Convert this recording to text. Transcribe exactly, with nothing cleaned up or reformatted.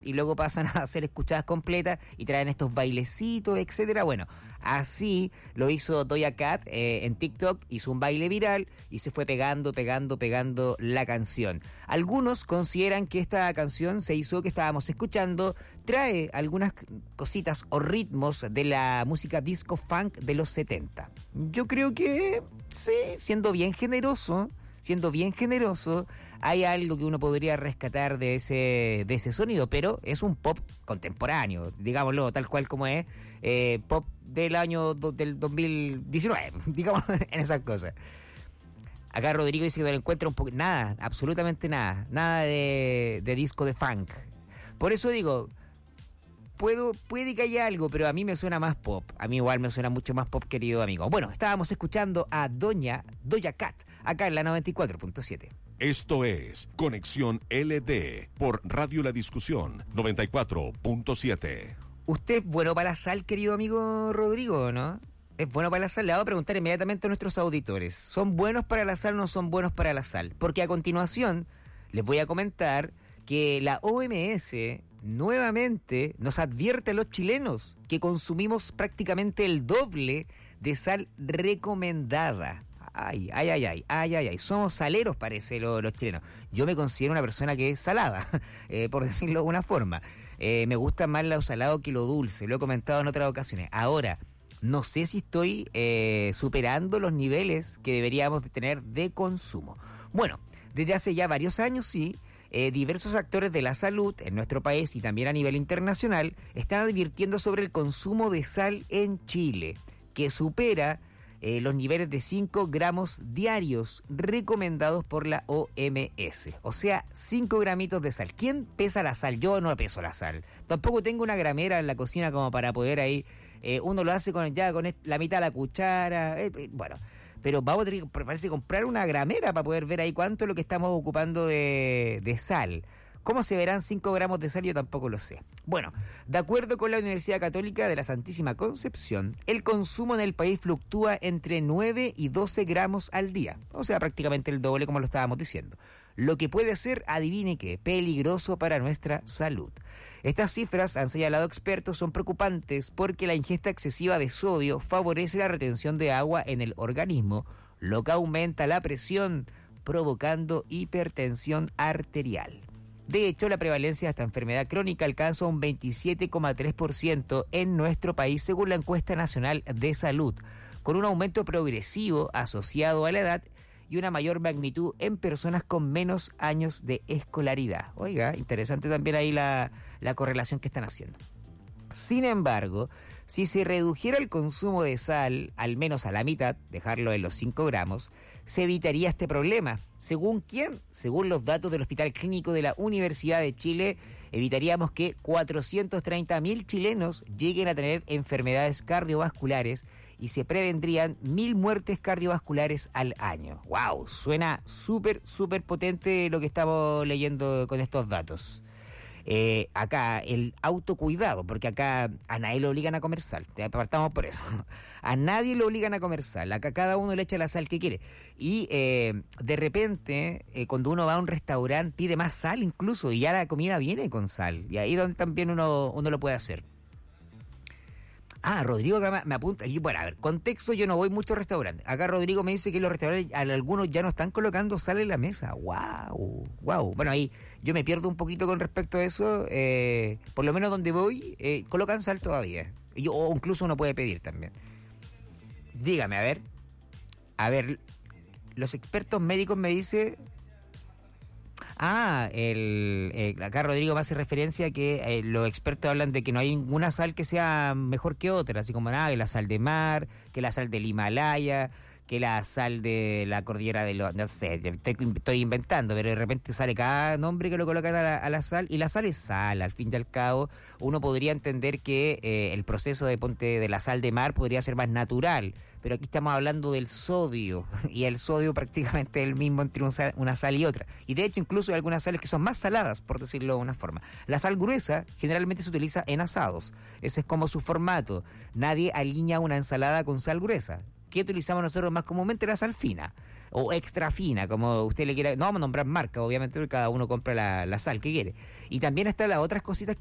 y luego pasan a ser escuchadas completas y traen estos bailecitos, etcétera. Bueno, así lo hizo Doja Cat eh, en TikTok, hizo un baile viral y se fue pegando, pegando, pegando la canción. Algunos consideran que esta canción se hizo que estábamos escuchando, trae algunas cositas o ritmos de la música disco funk de los setenta. Yo creo que sí, siendo bien generoso, siendo bien generoso, hay algo que uno podría rescatar de ese de ese sonido, pero es un pop contemporáneo, digámoslo tal cual como es, eh, pop del año do, del dos mil diecinueve, digamos, en esas cosas. Acá Rodrigo dice que lo encuentra un poco, nada, absolutamente nada, nada de, de disco de funk. Por eso digo, Puedo, puede que haya algo, pero a mí me suena más pop. A mí igual me suena mucho más pop, querido amigo. Bueno, estábamos escuchando a Doña Doja Cat, acá en la noventa y cuatro punto siete. Esto es Conexión L D por Radio La Discusión noventa y cuatro punto siete. ¿Usted es bueno para la sal, querido amigo Rodrigo, no? ¿Es bueno para la sal? Le voy a preguntar inmediatamente a nuestros auditores. ¿Son buenos para la sal o no son buenos para la sal? Porque a continuación les voy a comentar que la O M S nuevamente nos advierte a los chilenos que consumimos prácticamente el doble de sal recomendada. Ay, ay, ay, ay, ay, ay, ay. Somos saleros, parece, lo, los chilenos. Yo me considero una persona que es salada, eh, por decirlo de una forma. Eh, me gusta más lo salado que lo dulce, lo he comentado en otras ocasiones. Ahora, no sé si estoy eh, superando los niveles que deberíamos de tener de consumo. Bueno, desde hace ya varios años, sí, Eh, diversos actores de la salud en nuestro país y también a nivel internacional están advirtiendo sobre el consumo de sal en Chile, que supera eh, los niveles de cinco gramos diarios recomendados por la O M S. O sea, cinco gramitos de sal. ¿Quién pesa la sal? Yo no peso la sal. Tampoco tengo una gramera en la cocina como para poder ahí... Eh, uno lo hace con ya con la mitad de la cuchara. Eh, eh, bueno... Pero vamos a tener que, parece, comprar una gramera para poder ver ahí cuánto es lo que estamos ocupando de, de sal. ¿Cómo se verán cinco gramos de sal? Yo tampoco lo sé. Bueno, de acuerdo con la Universidad Católica de la Santísima Concepción, el consumo en el país fluctúa entre nueve y doce gramos al día. O sea, prácticamente el doble, como lo estábamos diciendo. Lo que puede ser, adivine qué, peligroso para nuestra salud. Estas cifras, han señalado expertos, son preocupantes porque la ingesta excesiva de sodio favorece la retención de agua en el organismo, lo que aumenta la presión, provocando hipertensión arterial. De hecho, la prevalencia de esta enfermedad crónica alcanza un veintisiete coma tres por ciento en nuestro país, según la encuesta nacional de salud, con un aumento progresivo asociado a la edad y una mayor magnitud en personas con menos años de escolaridad. Oiga, interesante también ahí la, la correlación que están haciendo. Sin embargo, si se redujera el consumo de sal, al menos a la mitad, dejarlo en los cinco gramos, se evitaría este problema. ¿Según quién? Según los datos del Hospital Clínico de la Universidad de Chile, evitaríamos que cuatrocientos treinta mil chilenos lleguen a tener enfermedades cardiovasculares y se prevendrían mil muertes cardiovasculares al año. ¡Wow! Suena súper, súper potente lo que estamos leyendo con estos datos. Eh, acá el autocuidado, porque acá a nadie lo obligan a comer sal, te apartamos por eso, a nadie lo obligan a comer sal, acá cada uno le echa la sal que quiere y eh, de repente eh, cuando uno va a un restaurante pide más sal incluso y ya la comida viene con sal y ahí es donde también uno, uno lo puede hacer. Ah, Rodrigo acá me apunta. Y bueno, a ver, contexto, yo no voy mucho a restaurantes. Acá Rodrigo me dice que los restaurantes, algunos ya no están colocando sal en la mesa. ¡Wow! ¡Wow! Bueno, ahí yo me pierdo un poquito con respecto a eso. Eh, por lo menos donde voy, eh, colocan sal todavía. Yo, o incluso uno puede pedir también. Dígame, a ver. A ver, los expertos médicos me dicen... Ah, el, eh, acá Rodrigo me hace referencia a que eh, los expertos hablan de que no hay ninguna sal que sea mejor que otra, así como nada, que la sal de mar, que la sal del Himalaya, que la sal de la cordillera de los... No sé, estoy, estoy inventando, pero de repente sale cada nombre que lo colocan a la, a la sal, y la sal es sal, al fin y al cabo. Uno podría entender que eh, el proceso de ponte de la sal de mar podría ser más natural, pero aquí estamos hablando del sodio, y el sodio prácticamente es el mismo entre un sal, una sal y otra. Y de hecho incluso hay algunas sales que son más saladas, por decirlo de una forma. La sal gruesa generalmente se utiliza en asados, ese es como su formato. Nadie alinea una ensalada con sal gruesa. ¿qué utilizamos nosotros más comúnmente? La sal fina o extra fina, como usted le quiera. No vamos a nombrar marca, obviamente, porque cada uno compra la, la sal que quiere. Y también están las otras cositas